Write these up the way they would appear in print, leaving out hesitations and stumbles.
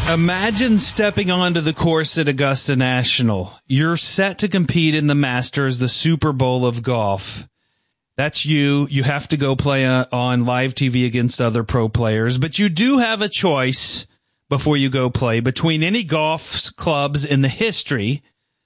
Imagine stepping onto the course at Augusta National. You're set to compete in the Masters, the Super Bowl of golf. That's you. You have to go play on live TV against other pro players, but you do have a choice before you go play between any golf clubs in history,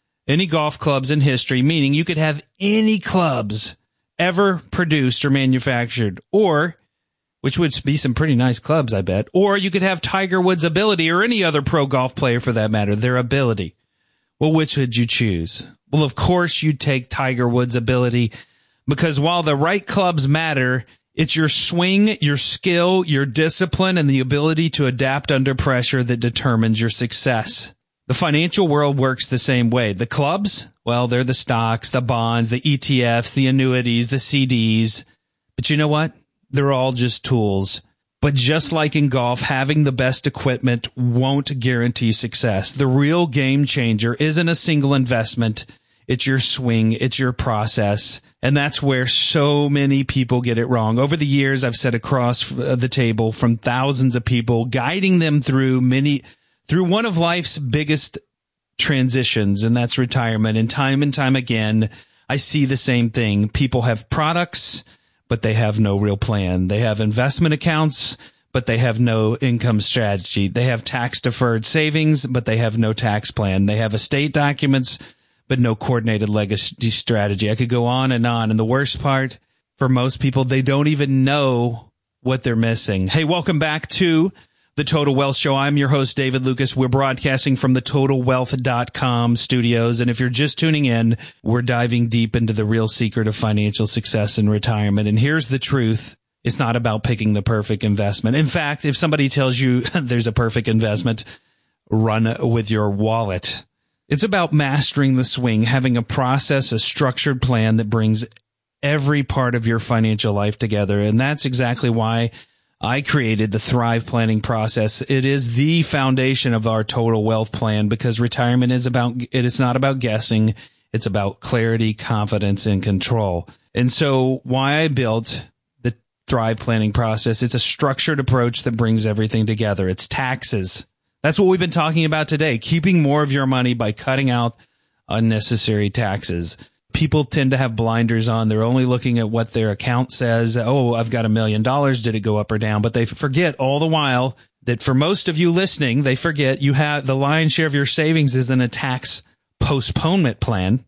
meaning you could have any clubs ever produced or manufactured, or which would be some pretty nice clubs, I bet. Or you could have Tiger Woods' ability, or any other pro golf player for that matter, their ability. Well, which would you choose? Well, of course you'd take Tiger Woods' ability, because while the right clubs matter, it's your swing, your skill, your discipline, and the ability to adapt under pressure that determines your success. The financial world works the same way. The clubs, well, they're the stocks, the bonds, the ETFs, the annuities, the CDs. But you know what? They're all just tools. But just like in golf, having the best equipment won't guarantee success. The real game changer isn't a single investment. It's your swing. It's your process. And that's where so many people get it wrong. Over the years, I've sat across the table from thousands of people, guiding them through one of life's biggest transitions, and that's retirement. And time again, I see the same thing. People have products, but they have no real plan. They have investment accounts, but they have no income strategy. They have tax-deferred savings, but they have no tax plan. They have estate documents, but no coordinated legacy strategy. I could go on. And the worst part, for most people, they don't even know what they're missing. Hey, welcome back to the Total Wealth Show. I'm your host, David Lucas. We're broadcasting from the TotalWealth.com studios. And if you're just tuning in, we're diving deep into the real secret of financial success in retirement. And here's the truth. It's not about picking the perfect investment. In fact, if somebody tells you there's a perfect investment, run with your wallet. It's about mastering the swing, having a process, a structured plan that brings every part of your financial life together. And that's exactly why I created the Thrive Planning process. It is the foundation of our total wealth plan, because retirement it's not about guessing. It's about clarity, confidence, and control. And so why I built the Thrive Planning process, it's a structured approach that brings everything together. It's taxes. That's what we've been talking about today, keeping more of your money by cutting out unnecessary taxes. People tend to have blinders on. They're only looking at what their account says. Oh, I've got $1 million. Did it go up or down? But they forget all the while that for most of you listening, they forget you have the lion's share of your savings is in a tax postponement plan.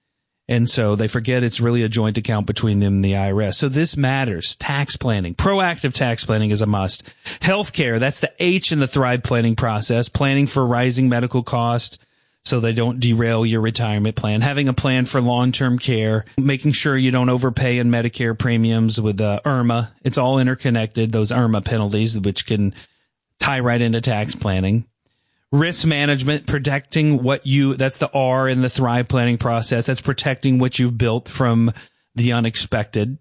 And so they forget it's really a joint account between them and the IRS. So this matters. Tax planning, proactive tax planning is a must. Healthcare, that's the H in the Thrive Planning process, planning for rising medical costs, so they don't derail your retirement plan. Having a plan for long-term care, making sure you don't overpay in Medicare premiums with IRMA. It's all interconnected, those IRMA penalties, which can tie right into tax planning. Risk management, protecting that's the R in the Thrive Planning process. That's protecting what you've built from the unexpected.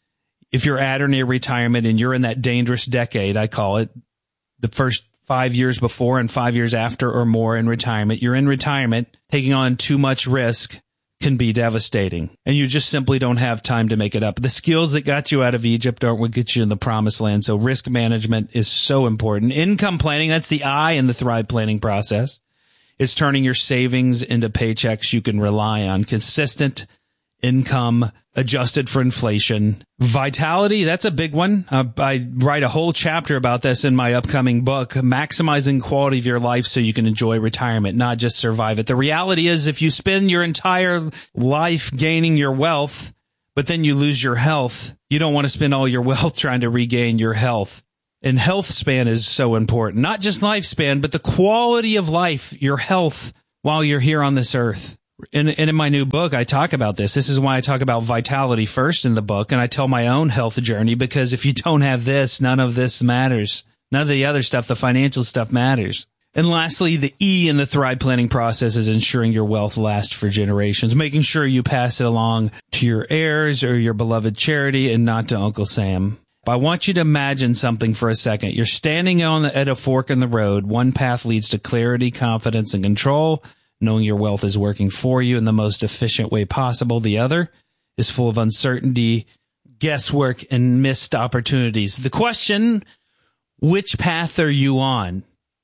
If you're at or near retirement and you're in that dangerous decade, I call it, the first 5 years before and 5 years after or more in retirement, you're in retirement, taking on too much risk can be devastating. And you just simply don't have time to make it up. The skills that got you out of Egypt aren't what get you in the promised land. So risk management is so important. Income planning, that's the I in the Thrive Planning process. It's turning your savings into paychecks you can rely on. Consistent income, adjusted for inflation. Vitality, that's a big one. I write a whole chapter about this in my upcoming book, Maximizing Quality of Your Life so you can enjoy retirement, not just survive it. The reality is, if you spend your entire life gaining your wealth, but then you lose your health, you don't want to spend all your wealth trying to regain your health. And health span is so important, not just lifespan, but the quality of life, your health while you're here on this earth. And in my new book, I talk about this. This is why I talk about vitality first in the book. And I tell my own health journey, because if you don't have this, none of this matters. None of the other stuff, the financial stuff, matters. And lastly, the E in the Thrive Planning process is ensuring your wealth lasts for generations, making sure you pass it along to your heirs or your beloved charity and not to Uncle Sam. I want you to imagine something for a second. You're standing at a fork in the road. One path leads to clarity, confidence, and control, knowing your wealth is working for you in the most efficient way possible. The other is full of uncertainty, guesswork, and missed opportunities. The question, which path are you on?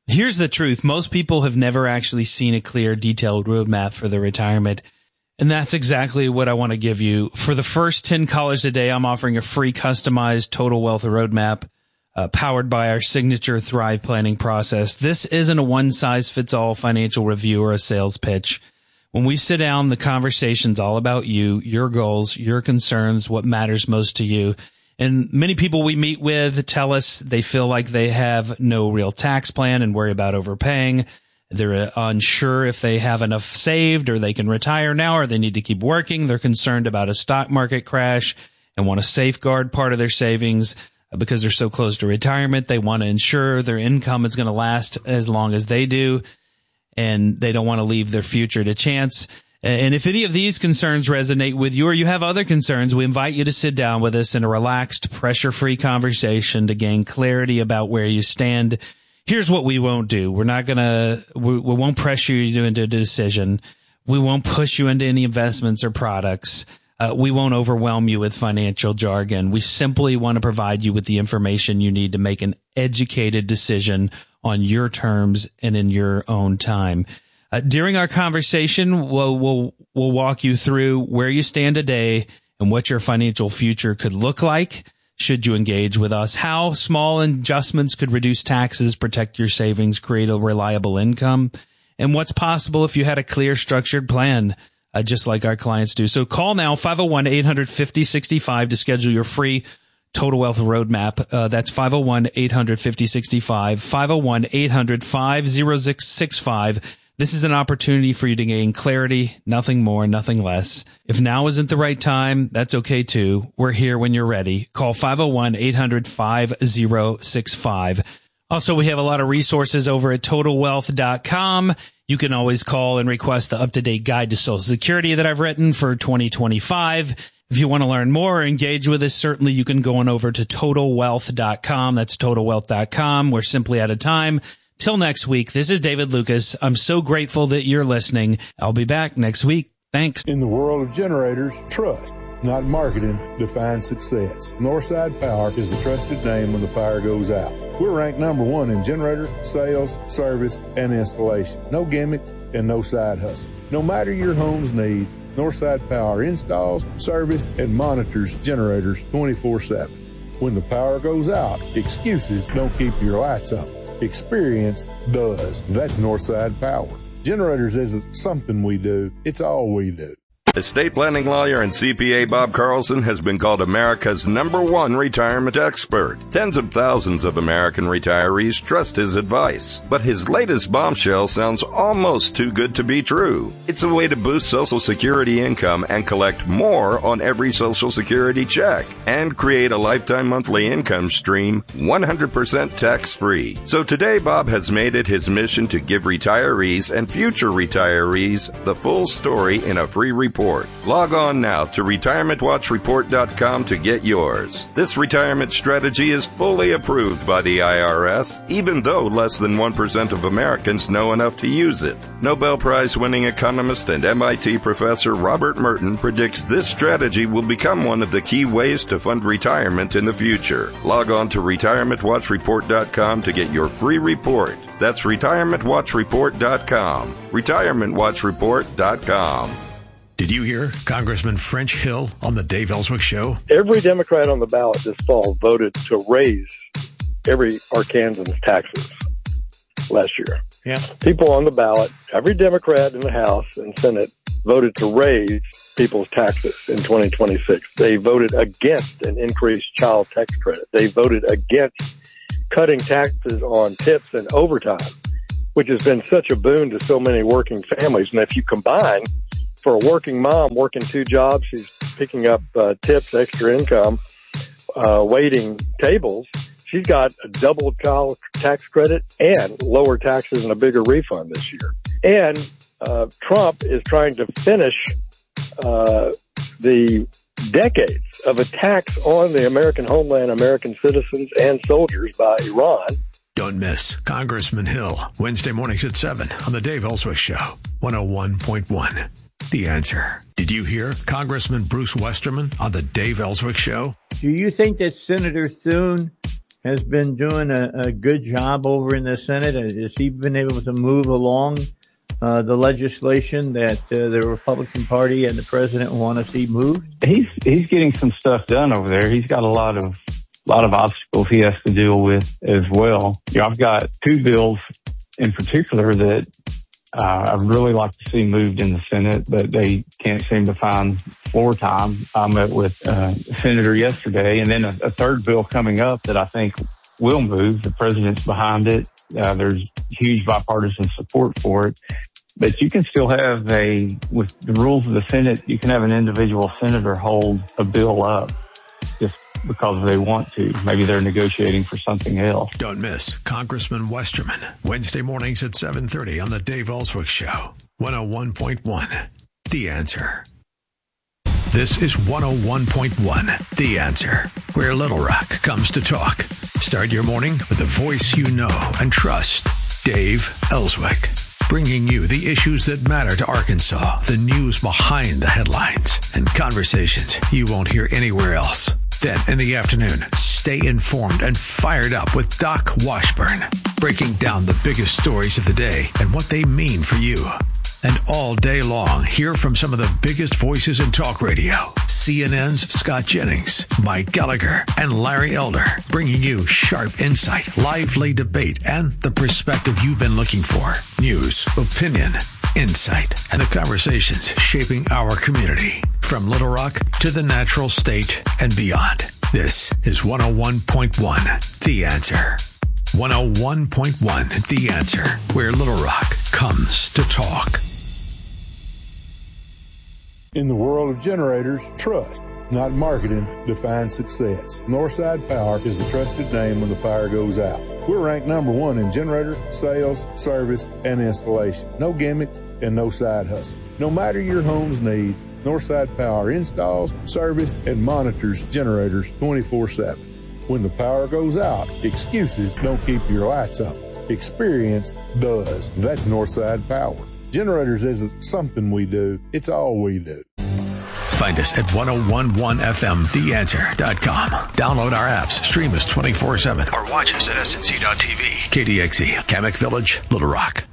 Here's the truth. Most people have never actually seen a clear, detailed roadmap for their retirement. And that's exactly what I want to give you. For the first 10 callers today, I'm offering a free customized Total Wealth roadmap powered by our signature Thrive planning process. This isn't a one-size-fits-all financial review or a sales pitch. When we sit down, the conversation's all about you, your goals, your concerns, what matters most to you. And many people we meet with tell us they feel like they have no real tax plan and worry about overpaying. They're unsure if they have enough saved or they can retire now or they need to keep working. They're concerned about a stock market crash and want to safeguard part of their savings because they're so close to retirement. They want to ensure their income is going to last as long as they do, and they don't want to leave their future to chance. And if any of these concerns resonate with you or you have other concerns, we invite you to sit down with us in a relaxed, pressure-free conversation to gain clarity about where you stand. Here's what we won't do. We won't pressure you into a decision. We won't push you into any investments or products. We won't overwhelm you with financial jargon. We simply want to provide you with the information you need to make an educated decision on your terms and in your own time. During our conversation, we'll walk you through where you stand today and what your financial future could look like should you engage with us, how small adjustments could reduce taxes, protect your savings, create a reliable income, and what's possible if you had a clear, structured plan, just like our clients do. So call now, 501-850-6065 to schedule your free Total Wealth Roadmap. That's 501-850-6065, 501-800-50665. This is an opportunity for you to gain clarity, nothing more, nothing less. If now isn't the right time, that's okay too. We're here when you're ready. Call 501-800-5065. Also, we have a lot of resources over at TotalWealth.com. You can always call and request the up-to-date guide to Social Security that I've written for 2025. If you want to learn more or engage with us, certainly you can go on over to TotalWealth.com. That's TotalWealth.com. We're simply out of time. Till next week, this is David Lucas. I'm so grateful that you're listening. I'll be back next week. Thanks. In the world of generators, trust, not marketing, defines success. Northside Power is the trusted name when the power goes out. We're ranked number one in generator, sales, service, and installation. No gimmicks and no side hustle. No matter your home's needs, Northside Power installs, service, and monitors generators 24/7. When the power goes out, excuses don't keep your lights on. Experience does. That's Northside Power. Generators isn't something we do, it's all we do. Estate planning lawyer and CPA Bob Carlson has been called America's #1 retirement expert. Tens of thousands of American retirees trust his advice. But his latest bombshell sounds almost too good to be true. It's a way to boost Social Security income and collect more on every Social Security check and create a lifetime monthly income stream 100% tax-free. So today, Bob has made it his mission to give retirees and future retirees the full story in a free report. Log on now to retirementwatchreport.com to get yours. This retirement strategy is fully approved by the IRS, even though less than 1% of Americans know enough to use it. Nobel Prize-winning economist and MIT professor Robert Merton predicts this strategy will become one of the key ways to fund retirement in the future. Log on to retirementwatchreport.com to get your free report. That's retirementwatchreport.com. retirementwatchreport.com. Did you hear Congressman French Hill on the Dave Ellswick Show? Every Democrat on the ballot this fall voted to raise every Arkansan's taxes last year. Yeah. People on the ballot, every Democrat in the House and Senate voted to raise people's taxes in 2026. They voted against an increased child tax credit. They voted against cutting taxes on tips and overtime, which has been such a boon to so many working families. And if you combine, for a working mom working 2 jobs, she's picking up tips, extra income, waiting tables. She's got a double child tax credit and lower taxes and a bigger refund this year. And Trump is trying to finish the decades of attacks on the American homeland, American citizens, and soldiers by Iran. Don't miss Congressman Hill, Wednesday mornings at 7 on the Dave Ellswick Show, 101.1. The Answer. Did you hear Congressman Bruce Westerman on the Dave Ellswick Show? Do you think that Senator Thune has been doing a good job over in the Senate. Has he been able to move along the legislation that the Republican Party and the president want to see moved? He's getting some stuff done over there. He's got a lot of obstacles he has to deal with as well. I've got two bills in particular that I'd really like to see moved in the Senate, but they can't seem to find floor time. I met with a senator yesterday, and then a third bill coming up that I think will move. The president's behind it. There's huge bipartisan support for it. But you can still have with the rules of the Senate, you can have an individual senator hold a bill up just because they want to. Maybe they're negotiating for something else. Don't miss Congressman Westerman, Wednesday mornings at 7:30 on the Dave Ellswick Show. 101.1, The Answer. This is 101.1, The Answer, where Little Rock comes to talk. Start your morning with the voice you know and trust, Dave Ellswick. Bringing you the issues that matter to Arkansas, the news behind the headlines, and conversations you won't hear anywhere else. Then in the afternoon, stay informed and fired up with Doc Washburn, breaking down the biggest stories of the day and what they mean for you. And all day long, hear from some of the biggest voices in talk radio. CNN's Scott Jennings, Mike Gallagher, and Larry Elder, bringing you sharp insight, lively debate, and the perspective you've been looking for. News, opinion, insight, and the conversations shaping our community. From Little Rock to the Natural State and beyond. This is 101.1, The Answer. 101.1, The Answer, where Little Rock comes to talk. In the world of generators, trust, not marketing, defines success. Northside Power is the trusted name when the power goes out. We're ranked number one in generator, sales, service, and installation. No gimmicks and no side hustle. No matter your home's needs, Northside Power installs, service, and monitors generators 24/7. When the power goes out, excuses don't keep your lights on. Experience does. That's Northside Power. Generators isn't something we do. It's all we do. Find us at 1011fmtheanswer.com. Download our apps, stream us 24/7, or watch us at snc.tv. KDXE, Kamek Village, Little Rock.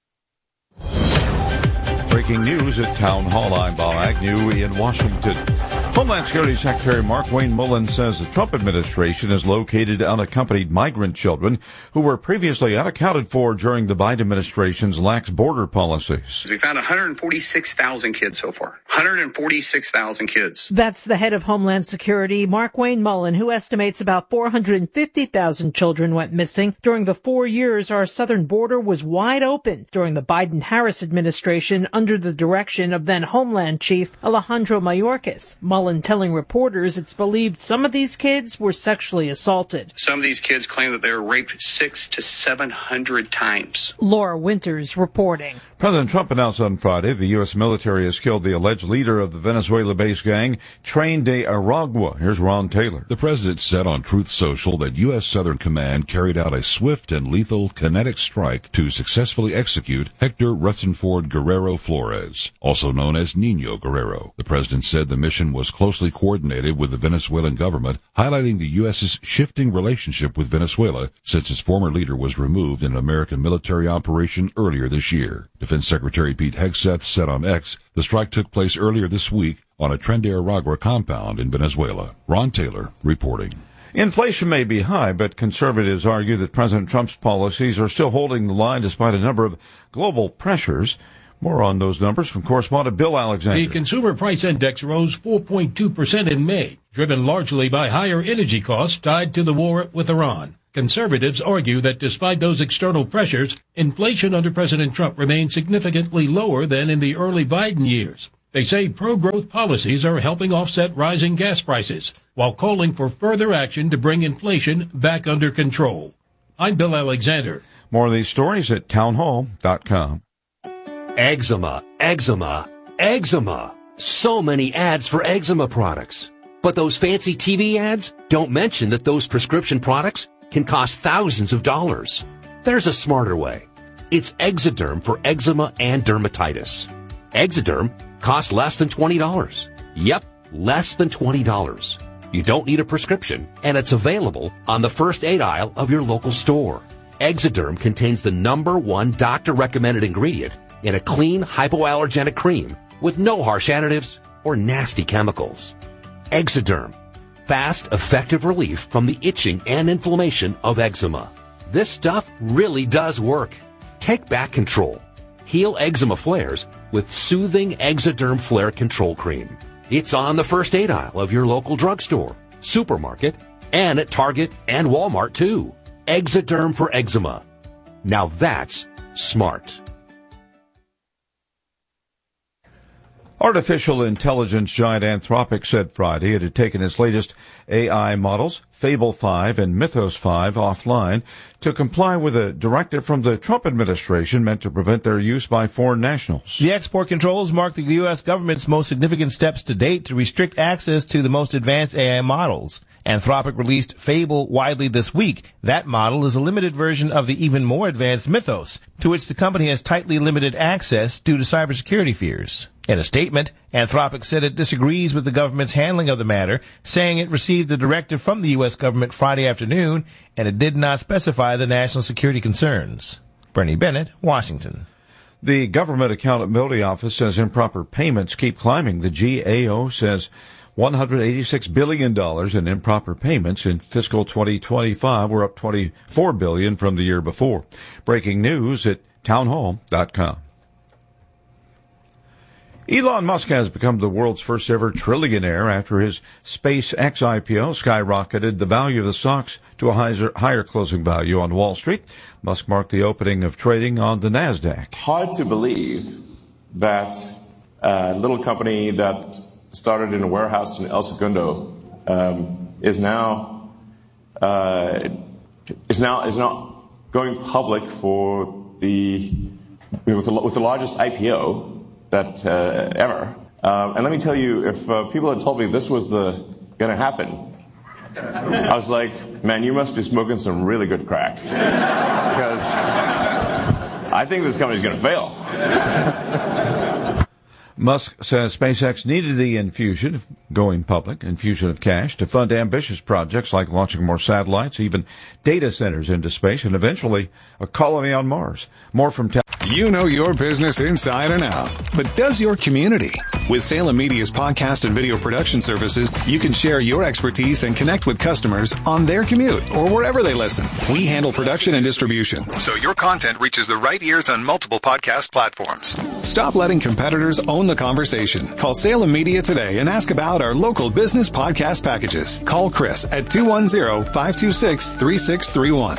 Breaking news at Town Hall. I'm Bob Agnew in Washington. Homeland Security Secretary Markwayne Mullin says the Trump administration has located unaccompanied migrant children who were previously unaccounted for during the Biden administration's lax border policies. We found 146,000 kids so far. 146,000 kids. That's the head of Homeland Security, Markwayne Mullin, who estimates about 450,000 children went missing during the 4 years our southern border was wide open during the Biden-Harris administration under the direction of then Homeland Chief Alejandro Mayorkas. Mullin telling reporters it's believed some of these kids were sexually assaulted. Some of these kids claim that they were raped 600 to 700 times. Laura Winters reporting. President Trump announced on Friday the U.S. military has killed the alleged leader of the Venezuela-based gang, Tren de Aragua. Here's Ron Taylor. The president said on Truth Social that U.S. Southern Command carried out a swift and lethal kinetic strike to successfully execute Hector Rutherford Guerrero Flores, also known as Nino Guerrero. The president said the mission was closely coordinated with the Venezuelan government, highlighting the U.S.'s shifting relationship with Venezuela since its former leader was removed in an American military operation earlier this year. Defense Secretary Pete Hegseth said on X the strike took place earlier this week on a Tren de Aragua compound in Venezuela. Ron Taylor reporting. Inflation may be high, but conservatives argue that President Trump's policies are still holding the line despite a number of global pressures. More on those numbers from correspondent Bill Alexander. The Consumer Price Index rose 4.2% in May, driven largely by higher energy costs tied to the war with Iran. Conservatives argue that despite those external pressures, inflation under President Trump remains significantly lower than in the early Biden years. They say pro-growth policies are helping offset rising gas prices, while calling for further action to bring inflation back under control. I'm Bill Alexander. More of these stories at townhall.com. Eczema, eczema, eczema. So many ads for eczema products. But those fancy TV ads don't mention that those prescription products can cost thousands of dollars. There's a smarter way. It's Exoderm for eczema and dermatitis. Exoderm costs less than $20. Yep, less than $20. You don't need a prescription, and it's available on the first aid aisle of your local store. Exoderm contains the #1 doctor-recommended ingredient in a clean, hypoallergenic cream with no harsh additives or nasty chemicals. Exoderm. Fast, effective relief from the itching and inflammation of eczema. This stuff really does work. Take back control. Heal eczema flares with soothing Exoderm Flare Control Cream. It's on the first aid aisle of your local drugstore, supermarket, and at Target and Walmart too. Exoderm for eczema. Now that's smart. Artificial intelligence giant Anthropic said Friday it had taken its latest AI models, Fable 5 and Mythos 5, offline to comply with a directive from the Trump administration meant to prevent their use by foreign nationals. The export controls mark the U.S. government's most significant steps to date to restrict access to the most advanced AI models. Anthropic released Fable widely this week. That model is a limited version of the even more advanced Mythos, to which the company has tightly limited access due to cybersecurity fears. In a statement, Anthropic said it disagrees with the government's handling of the matter, saying it received the directive from the U.S. government Friday afternoon, and it did not specify the national security concerns. Bernie Bennett, Washington. The Government Accountability Office says improper payments keep climbing. The GAO says $186 billion in improper payments in fiscal 2025 were up $24 billion from the year before. Breaking news at townhall.com. Elon Musk has become the world's first ever trillionaire after his SpaceX IPO skyrocketed the value of the stocks to a higher closing value on Wall Street. Musk marked the opening of trading on the NASDAQ. Hard to believe that a little company that started in a warehouse in El Segundo is now going public with the largest IPO that ever. And let me tell you, if people had told me this was going to happen, I was like, man, you must be smoking some really good crack, because I think this company's going to fail. Musk says SpaceX needed the infusion of cash to fund ambitious projects like launching more satellites, even data centers into space, and eventually a colony on Mars. More from You know your business inside and out, but does your community? With Salem Media's podcast and video production services, you can share your expertise and connect with customers on their commute or wherever they listen. We handle production and distribution, so your content reaches the right ears on multiple podcast platforms. Stop letting competitors own the conversation. Call Salem Media today and ask about our local business podcast packages. Call Chris at 210-526-3631.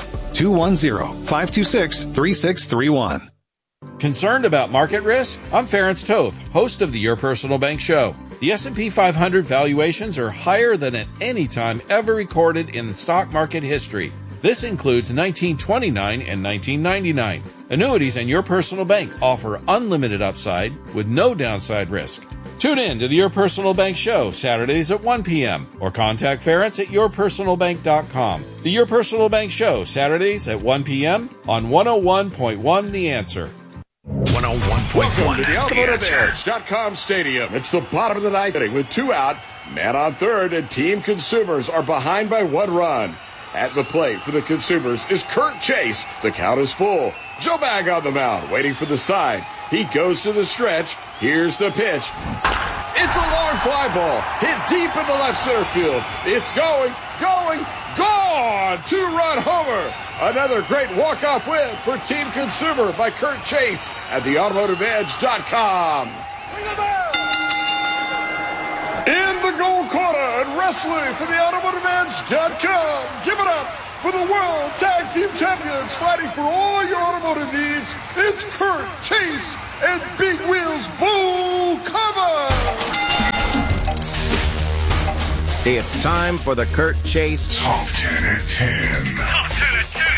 210-526-3631. Concerned about market risk? I'm Ference Toth, host of the Your Personal Bank Show. The S&P 500 valuations are higher than at any time ever recorded in stock market history. This includes 1929 and 1999. Annuities and Your Personal Bank offer unlimited upside with no downside risk. Tune in to the Your Personal Bank Show Saturdays at 1 p.m. or contact Ference at yourpersonalbank.com. The Your Personal Bank Show Saturdays at 1 p.m. on 101.1 The Answer. 101.1 Welcome to the AutomotiveEdge.com Stadium. It's the bottom of the ninth inning with 2 out, man on third, and Team Consumers are behind by 1 run. At the plate for the Consumers is Kurt Chase. The count is full. Joe Bag on the mound, waiting for the sign. He goes to the stretch. Here's the pitch. It's a long fly ball, hit deep into left center field. It's going, gone! 2-run homer. Another great walk-off win for Team Consumer by Kurt Chase at theAutomotiveEdge.com. In the gold corner and wrestling for theAutomotiveEdge.com. Give it up for the World Tag Team Champions fighting for all your automotive needs. It's Kurt Chase and Big Wheels Bull Cover. It's time for the Kurt Chase Top 10 at 10. Top 10 at 10.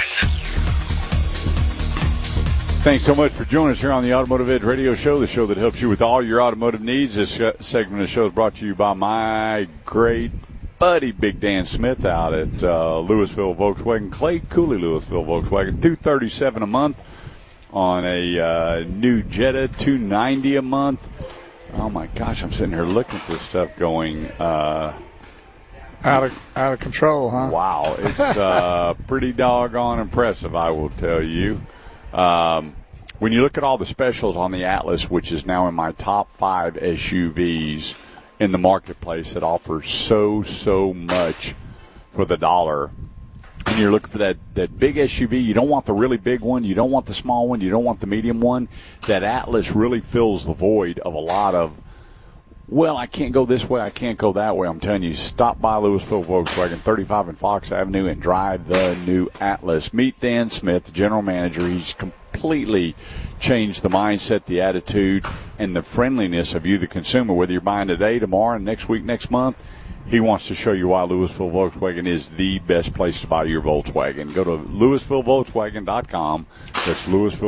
Thanks so much for joining us here on the Automotive Edge Radio Show, the show that helps you with all your automotive needs. This segment of the show is brought to you by my great buddy, Big Dan Smith, out at Louisville Volkswagen, Clay Cooley Louisville Volkswagen, $237 a month on a new Jetta, $290 a month. Oh my gosh, I'm sitting here looking at this stuff going, Out of control, huh? Wow, it's pretty doggone impressive, I will tell you. When you look at all the specials on the Atlas, which is now in my top 5 SUVs in the marketplace that offers so much for the dollar, and you're looking for that big SUV, you don't want the really big one, you don't want the small one, you don't want the medium one. That Atlas really fills the void of a lot of, well, I can't go this way, I can't go that way. I'm telling you, stop by Louisville Volkswagen, 35 and Fox Avenue, and drive the new Atlas. Meet Dan Smith, the general manager. He's completely changed the mindset, the attitude, and the friendliness of you, the consumer, whether you're buying today, tomorrow, next week, next month. He wants to show you why Louisville Volkswagen is the best place to buy your Volkswagen. Go to LouisvilleVolkswagen.com. That's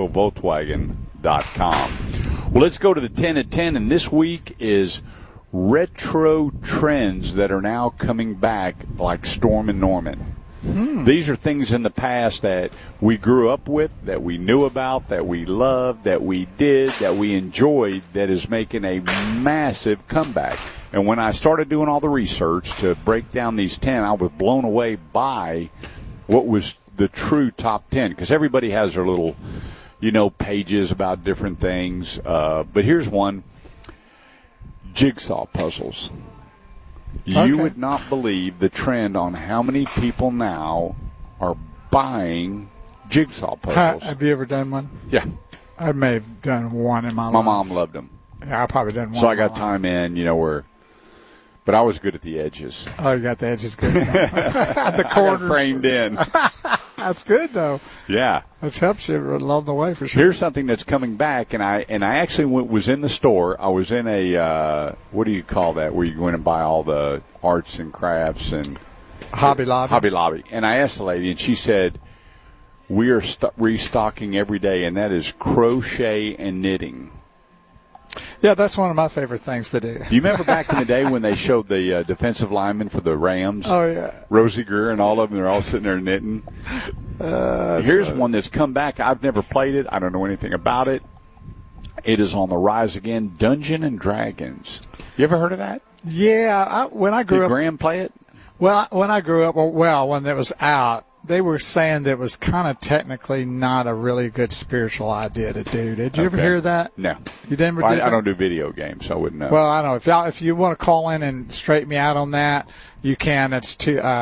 LouisvilleVolkswagen.com. Well, let's go to the 10 at 10, and this week is retro trends that are now coming back like Storm and Norman. These are things in the past that we grew up with, that we knew about, that we loved, that we did, that we enjoyed, that is making a massive comeback. And when I started doing all the research to break down these 10, I was blown away by what was the true top 10, because everybody has their little, pages about different things. But here's one, jigsaw puzzles. You would not believe the trend on how many people now are buying jigsaw puzzles. Have you ever done one? Yeah. I may have done one in my life. My mom loved them. Yeah, I probably done one. So I got time in, but I was good at the edges. Oh, you got the edges good. At the corners. I got framed in. That's good, though. Yeah. That helps you along the way for sure. Here's something that's coming back, and I actually was in the store. I was in a, what do you call that, where you go in and buy all the arts and crafts and Hobby Lobby. Hobby Lobby. And I asked the lady, and she said, we are restocking every day, and that is crochet and knitting. Yeah, that's one of my favorite things to do. You remember back in the day when they showed the defensive linemen for the Rams? Oh, yeah. Rosie Greer and all of them, they're all sitting there knitting. Here's one that's come back. I've never played it. I don't know anything about it. It is on the rise again, Dungeons and Dragons. You ever heard of that? Yeah, when I grew up. Did Graham play it? Well, when I grew up, when it was out, they were saying that it was kind of technically not a really good spiritual idea to do. Did you ever hear that? No. You never did? I don't do video games, so I wouldn't know. Well, I don't know. If you want to call in and straighten me out on that, you can. It's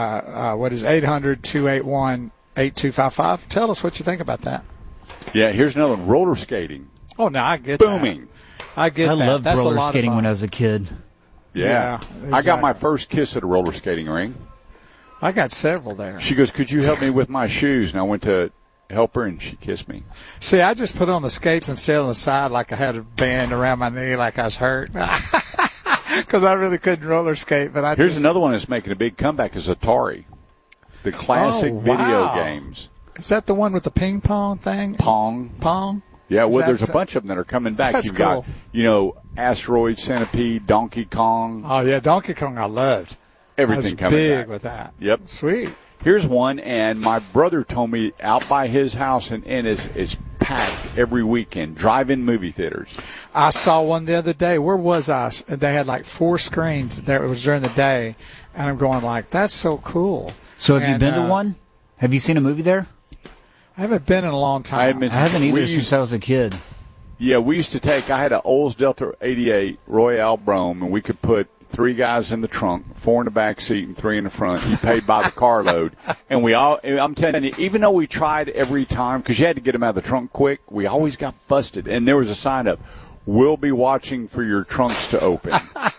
800-281-8255. Tell us what you think about that. Yeah, here's another one. Roller skating. Oh, no, I get Booming. that. I get that. I loved That's roller a lot skating of fun. when I was a kid. Yeah. Exactly. I got my first kiss at a roller skating ring. I got several there. She goes, could you help me with my shoes? And I went to help her, and she kissed me. See, I just put on the skates and stayed on the side like I had a band around my knee like I was hurt. Because I really couldn't roller skate. But Here's another one that's making a big comeback is Atari. The classic video games. Is that the one with the ping pong thing? Pong. Yeah, well, there's a bunch of them that are coming back. That's You've cool. got, Asteroid, Centipede, Donkey Kong. Oh, yeah, Donkey Kong I loved. Everything I was coming big back. with that. Yep. Sweet. Here's one, and my brother told me out by his house, and it's packed every weekend, drive-in movie theaters. I saw one the other day. Where was I? They had like 4 screens. There it was during the day, and I'm going like, that's so cool. So have you been to one? Have you seen a movie there? I haven't been in a long time. I haven't either since I was a kid. Yeah, we used to take, I had an Olds Delta 88 Royale Brome, and we could put 3 guys in the trunk, 4 in the back seat, and 3 in the front. You paid by the carload. And I'm telling you, even though we tried every time, because you had to get them out of the trunk quick, we always got busted. And there was a sign up, we'll be watching for your trunks to open.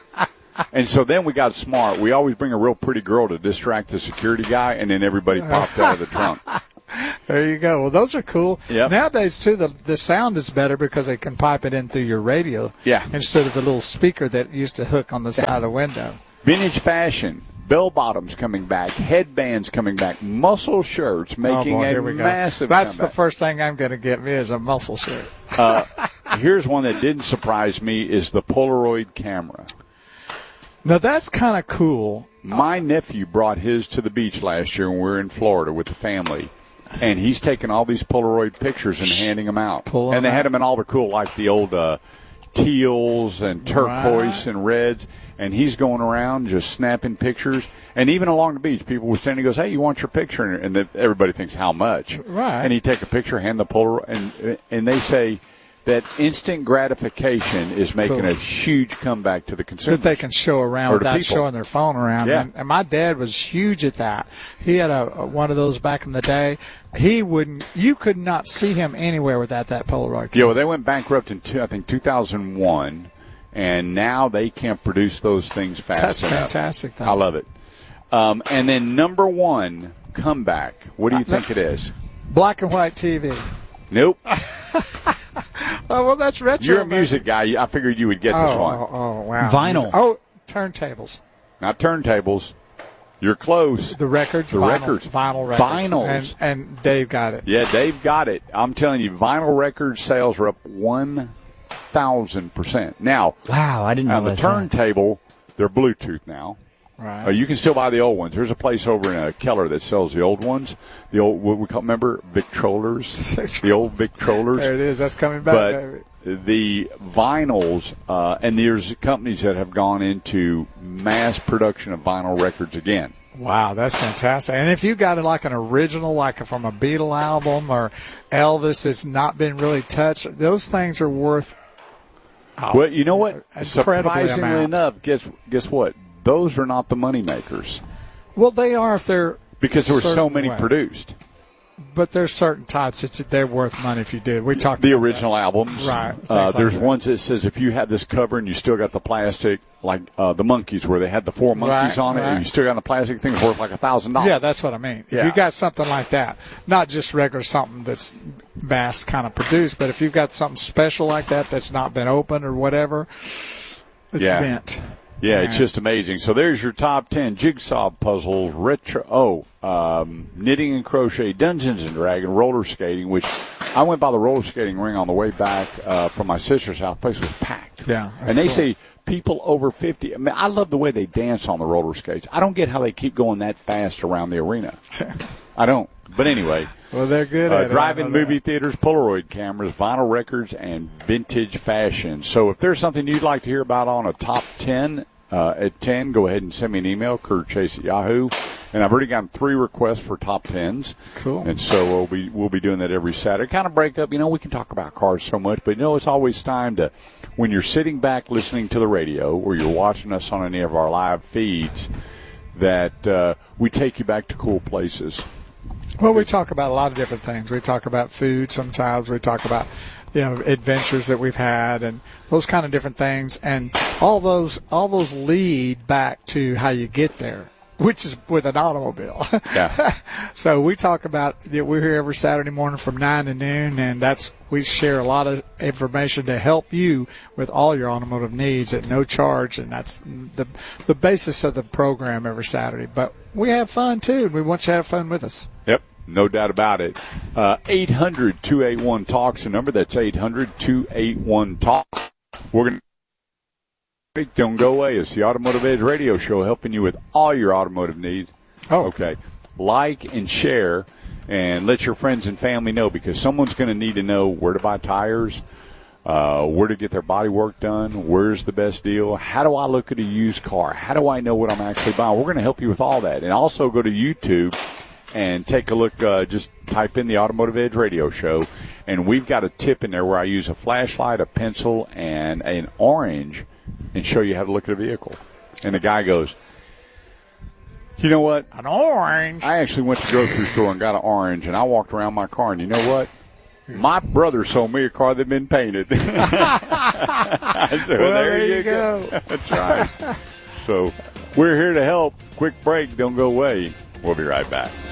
And so then we got smart. We always bring a real pretty girl to distract the security guy, and then everybody popped out of the trunk. There you go. Well, those are cool. Yep. Nowadays, too, the sound is better because they can pipe it in through your radio instead of the little speaker that used to hook on the side of the window. Vintage fashion, bell-bottoms coming back, headbands coming back, muscle shirts making a massive That's comeback. the first thing I'm going to get me is a muscle shirt. Here's one that didn't surprise me is the Polaroid camera. Now, that's kind of cool. My nephew brought his to the beach last year when we were in Florida with the family. And he's taking all these Polaroid pictures and handing them out. And they had them in all the cool, like the old teals and turquoise and reds, and he's going around just snapping pictures. And even along the beach, people were standing. He goes, "Hey, you want your picture?" And then everybody thinks, "How much?" Right. And he take a picture, hand the Polaroid, and they say that instant gratification is making a huge comeback to the consumer. That they can show around without showing their phone around. Yeah. And my dad was huge at that. He had one of those back in the day. You could not see him anywhere without that Polaroid camera. Yeah, well, they went bankrupt in, I think, 2001, and now they can't produce those things fast enough. That's fantastic, though. I love it. And then number one comeback, what do you think it is? Black and white TV. Nope. Oh, well, that's retro. You're a music guy. I figured you would get this one. Oh, wow. Vinyl. Oh, turntables. Not turntables. You're close. The records. Vinyl records. Vinyls. And Dave got it. Yeah, Dave got it. I'm telling you, vinyl record sales are up 1,000%. Now, wow, I didn't know the turntable, they're Bluetooth now. Right. You can still buy the old ones. There's a place over in Keller that sells the old ones. The old, what we call, remember, Victrollers? The old Victrollers. There it is. That's coming back, but baby. The vinyls, and there's companies that have gone into mass production of vinyl records again. Wow, that's fantastic. And if you got it like an original, like from a Beatle album or Elvis that's not been really touched, those things are worth well, you know what? Incredibly Surprisingly enough, guess what? Those are not the money makers. Well, they are if they're because there were so many produced. But there's certain types they're worth money if you did. We talked the about original albums, right? There's ones that says if you had this cover and you still got the plastic, like the Monkees, where they had the 4 monkeys on it, and you still got the plastic thing, it's worth like $1,000. Yeah, that's what I mean. If you got something like that, not just regular something that's mass kind of produced, but if you've got something special like that that's not been opened or whatever, it's mint. Yeah, it's just amazing. So there's your top 10 jigsaw puzzles, retro, knitting and crochet, Dungeons and Dragons, roller skating, which I went by the roller skating ring on the way back from my sister's house. The place was packed. Yeah. And they say people over 50. I mean, I love the way they dance on the roller skates. I don't get how they keep going that fast around the arena. I don't. But anyway. Well, they're good at it. Drive-in movie theaters, Polaroid cameras, vinyl records, and vintage fashion. So if there's something you'd like to hear about on a top 10 at 10, go ahead and send me an email, KurtChase@Yahoo. And I've already gotten 3 requests for top 10s. Cool. And so we'll be doing that every Saturday. Kind of break up. We can talk about cars so much, but it's always time to, when you're sitting back listening to the radio or you're watching us on any of our live feeds, that we take you back to cool places. Well, we talk about a lot of different things. We talk about food sometimes. We talk about, adventures that we've had and those kind of different things. And all those lead back to how you get there, which is with an automobile. Yeah. So we talk about, we're here every Saturday morning from 9 to noon, and we share a lot of information to help you with all your automotive needs at no charge, and that's the basis of the program every Saturday. But we have fun, too, and we want you to have fun with us. Yep. No doubt about it. 800-281-TALK's the number. That's 800-281-TALK. We're going to don't go away. It's the Automotive Edge Radio Show, helping you with all your automotive needs. Oh. Okay. Like and share and let your friends and family know, because someone's going to need to know where to buy tires, where to get their body work done, where's the best deal, how do I look at a used car, how do I know what I'm actually buying. We're going to help you with all that. And also go to YouTube and take a look, just type in the Automotive Edge Radio Show, and we've got a tip in there where I use a flashlight, a pencil, and an orange and show you how to look at a vehicle. And the guy goes, you know what? An orange? I actually went to the grocery store and got an orange, and I walked around my car, and you know what? My brother sold me a car that had been painted. I said, well, there you go. That's right. So we're here to help. Quick break. Don't go away. We'll be right back.